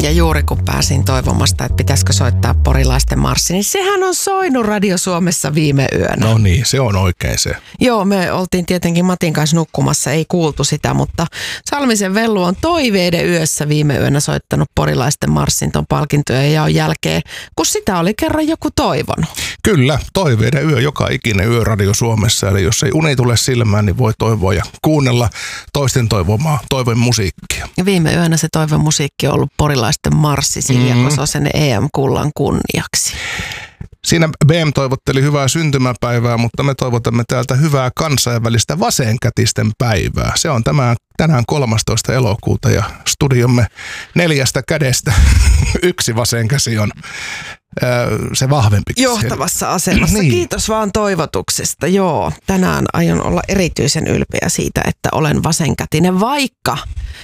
Ja juuri kun pääsin toivomasta, että pitäisikö soittaa porilaisten marssi, niin sehän on soinut Radio Suomessa viime yönä. No niin, se on oikein se. Joo, me oltiin tietenkin Matin kanssa nukkumassa, ei kuultu sitä, mutta Salmisen Vellu on Toiveiden yössä viime yönä soittanut porilaisten marssin ton palkintojen jaon jälkeen, kun sitä oli kerran joku toivonut. Kyllä, Toiveiden yö, joka ikinen yö Radio Suomessa. Eli jos ei uni tule silmään, niin voi toivoa ja kuunnella toisten toivomaa toivon musiikkia. Ja viime yönä se toivon musiikki on ollut porilaisten marssi Silja Kososen EM-kullan kunniaksi. Siinä BM toivotteli hyvää syntymäpäivää, mutta me toivotamme täältä hyvää kansainvälistä vasenkätisten päivää. Se on tänään 13. elokuuta ja studiomme 4 kädestä yksi vasenkäsi on se vahvempi. Johtavassa asemassa. Niin. Kiitos vaan toivotuksesta. Joo, tänään aion olla erityisen ylpeä siitä, että olen vasenkätinen, vaikka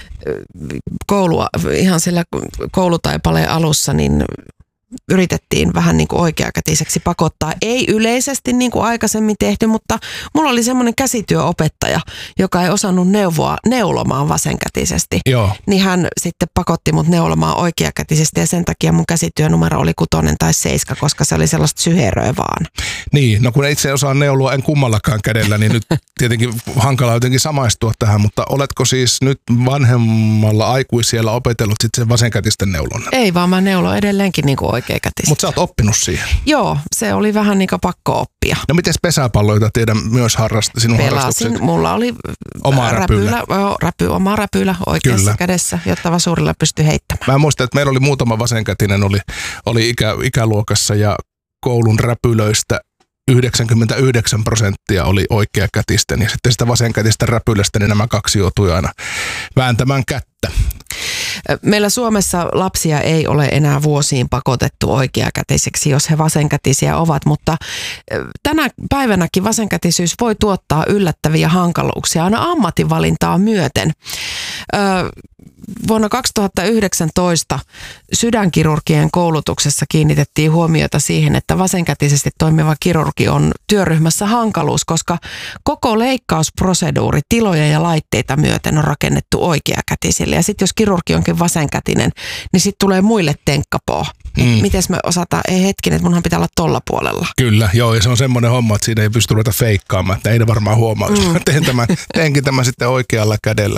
ihan sillä koulutaipaleen alussa niin yritettiin vähän niin kuin oikeakätiseksi pakottaa. Ei yleisesti niin kuin aikaisemmin tehty, mutta mulla oli semmoinen käsityöopettaja, joka ei osannut neuvoa neulomaan vasenkätisesti. Joo. Niin hän sitten pakotti mut neulomaan oikeakätisesti ja sen takia mun käsityönumero oli 6 tai 7, koska se oli sellaista syheröä vaan. Niin, no kun itse osaan neuloa en kummallakaan kädellä, niin nyt tietenkin hankala jotenkin samaistua tähän, mutta oletko siis nyt vanhemmalla aikuisiellä opetellut sitten sen vasenkätisten neulonnan? Ei vaan mä neuloin edelleenkin niin kuin oikeakätisesti. Mutta sä oot oppinut siihen. Joo, se oli vähän niin kuin pakko oppia. No miten pesäpalloita tiedän myös sinun harrastukset? Pelasin, mulla oli oma oma räpylä oikeassa kädessä, jotta vasurilla pystyi heittämään. Mä muistan, että meillä oli muutama vasenkätinen oli ikäluokassa ja koulun räpylöistä 99% oli oikeakätisten ja sitten sitä vasenkätistä räpylästä niin nämä 2 joutui aina vääntämään kättä. Meillä Suomessa lapsia ei ole enää vuosiin pakotettu oikeakätiseksi, jos he vasenkätisiä ovat, mutta tänä päivänäkin vasenkätisyys voi tuottaa yllättäviä hankaluuksia aina ammatinvalintaa myöten. Vuonna 2019 sydänkirurgien koulutuksessa kiinnitettiin huomiota siihen, että vasenkätisesti toimiva kirurgi on työryhmässä hankaluus, koska koko leikkausproseduuri tiloja ja laitteita myöten on rakennettu oikeakätisille. Ja sitten jos kirurgi onkin vasenkätinen, niin sitten tulee muille tenkkapoo. Mites me osataan, ei hetkinen, että munhan pitää olla tolla puolella. Kyllä, joo, ja se on semmoinen homma, että siinä ei pysty ruveta feikkaamaan, että ei ne varmaan huomaa, jos teenkin tämän sitten oikealla kädellä.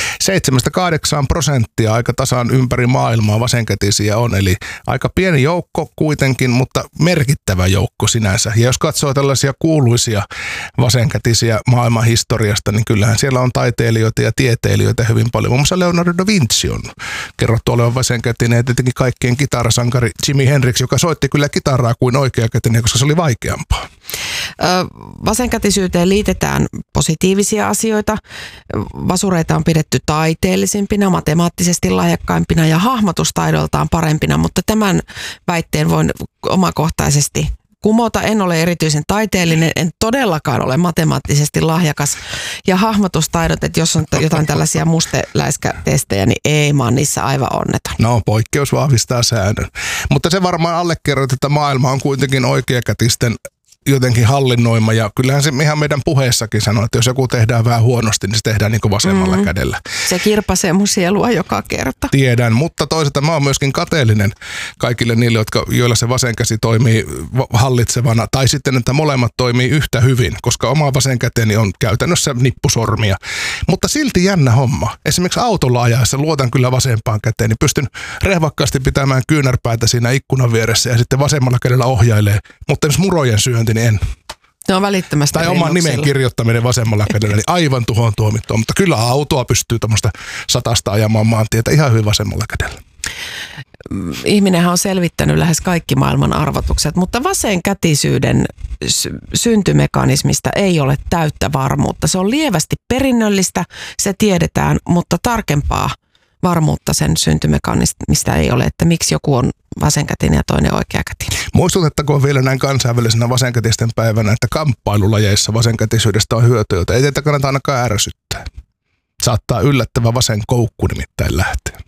7-8% aika tasan ympäri maailmaa vasenkätisiä on, eli aika pieni joukko kuitenkin, mutta merkittävä joukko sinänsä. Ja jos katsoo tällaisia kuuluisia vasenkätisiä maailman historiasta, niin kyllähän siellä on taiteilijoita ja tieteilijöitä hyvin paljon. Muun muassa Leonardo da Vinci on kerrottu olevan vasenkätinen ja tietenkin kaikkien kitarasankari Jimi Hendrix, joka soitti kyllä kitaraa kuin oikeakätinen, koska se oli vaikeampaa. Vasenkätisyyteen liitetään positiivisia asioita. Vasureita on pidetty taiteellisimpina, matemaattisesti lahjakkaimpina ja hahmotustaidoiltaan parempina, mutta tämän väitteen voin omakohtaisesti kumota. En ole erityisen taiteellinen, en todellakaan ole matemaattisesti lahjakas. Ja hahmotustaidot, että jos on jotain tällaisia musteläiskätestejä, niin ei, mä oon niissä aivan onneton. No, poikkeus vahvistaa säännön. Mutta se varmaan allekirjoittaa, että maailma on kuitenkin oikeakätisten jotenkin hallinnoima ja kyllähän se ihan meidän puheessakin sanoo, että jos joku tehdään vähän huonosti, niin se tehdään niin kuin vasemmalla kädellä. Se kirpasee mun sielua joka kerta. Tiedän, mutta toisaalta mä oon myöskin kateellinen kaikille niille, joilla se vasen käsi toimii hallitsevana tai sitten, että molemmat toimii yhtä hyvin, koska oma vasen käteni on käytännössä nippusormia. Mutta silti jännä homma. Esimerkiksi autolla ajaessa luotan kyllä vasempaan käteen, niin pystyn rehvakkaasti pitämään kyynärpäitä siinä ikkunan vieressä ja sitten vasemmalla kädellä ohjailee, mutta jos murojen syönti, niin en. No välittömästi. Tai oman nimen kirjoittaminen vasemmalla kädellä, niin aivan tuhoon tuomittua. Mutta kyllä autoa pystyy tuommoista 100 ajamaan maantietä ihan hyvin vasemmalla kädellä. Ihminenhän on selvittänyt lähes kaikki maailman arvotukset, mutta vasenkätisyyden syntymekanismista ei ole täyttä varmuutta. Se on lievästi perinnöllistä, se tiedetään, mutta tarkempaa varmuutta sen syntymekanismista ei ole, että miksi joku on vasenkätinen ja toinen oikeakätinen. Muistutettakoon vielä näin kansainvälisenä vasenkätisten päivänä, että kamppailulajeissa vasenkätisyydestä on hyötyä, jota ei teitä kannata ainakaan ärsyttää. Saattaa yllättävä vasen koukku nimittäin lähteä.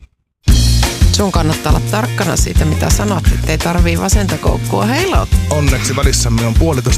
Sun kannattaa olla tarkkana siitä, mitä sanot, ettei tarvii vasenta koukkua heilauttaa. Onneksi välissämme on 1,5